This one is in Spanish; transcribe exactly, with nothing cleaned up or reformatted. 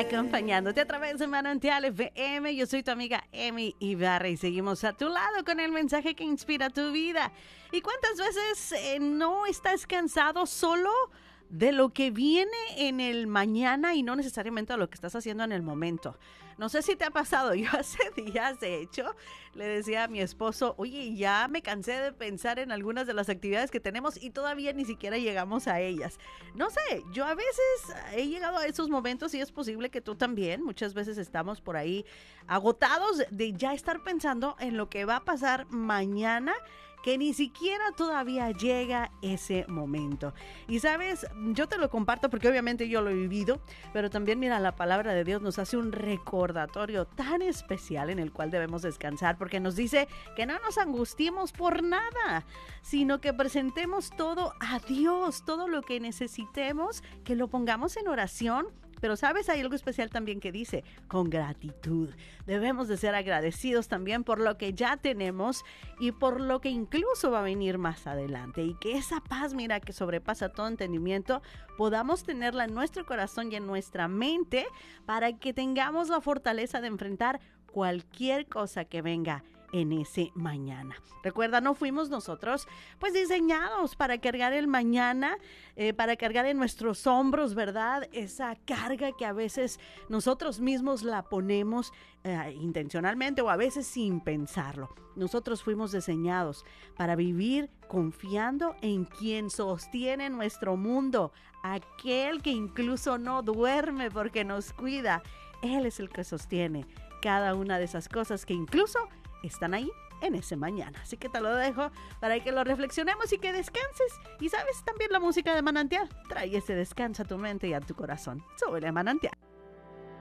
acompañándote a través de Manantial F M. Yo soy tu amiga Emi Ibarra y seguimos a tu lado con el mensaje que inspira tu vida. ¿Y cuántas veces eh, no estás cansado solo de lo que viene en el mañana y no necesariamente de lo que estás haciendo en el momento? No sé si te ha pasado, yo hace días, de hecho, le decía a mi esposo, oye, ya me cansé de pensar en algunas de las actividades que tenemos y todavía ni siquiera llegamos a ellas. No sé, yo a veces he llegado a esos momentos y es posible que tú también, muchas veces estamos por ahí agotados de ya estar pensando en lo que va a pasar mañana, que ni siquiera todavía llega ese momento. Y sabes, yo te lo comparto porque obviamente yo lo he vivido, pero también mira, la palabra de Dios nos hace un recordatorio tan especial en el cual debemos descansar, porque nos dice que no nos angustiemos por nada, sino que presentemos todo a Dios, todo lo que necesitemos, que lo pongamos en oración. Pero sabes, hay algo especial también que dice, con gratitud. Debemos de ser agradecidos también por lo que ya tenemos y por lo que incluso va a venir más adelante. Y que esa paz, mira, que sobrepasa todo entendimiento, podamos tenerla en nuestro corazón y en nuestra mente para que tengamos la fortaleza de enfrentar cualquier cosa que venga en ese mañana. Recuerda, no fuimos nosotros pues diseñados para cargar el mañana, eh, para cargar en nuestros hombros, ¿verdad? Esa carga que a veces nosotros mismos la ponemos eh, intencionalmente o a veces sin pensarlo. Nosotros fuimos diseñados para vivir confiando en quien sostiene nuestro mundo, aquel que incluso no duerme porque nos cuida. Él es el que sostiene cada una de esas cosas que incluso están ahí en ese mañana. Así que te lo dejo para que lo reflexionemos y que descanses. Y sabes, también la música de Manantial trae ese descanso a tu mente y a tu corazón. Súbele a Manantial.